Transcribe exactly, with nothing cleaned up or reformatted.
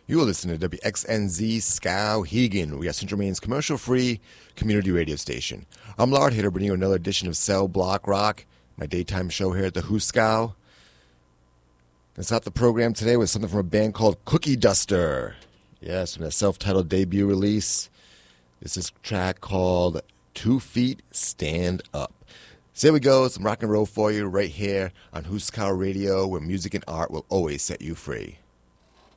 You are listening to W X N Z Skowhegan. We are Central Maine's commercial-free community radio station. I'm Lard here to bring you another edition of Cell Block Rock, my daytime show here at the Hooskow. Let's start the program today with something from a band called Cookie Duster. Yes, from their self-titled debut release. This is a track called Two Feet Stand Up. So here we go, some rock and roll for you right here on Hooskow Radio, where music and art will always set you free.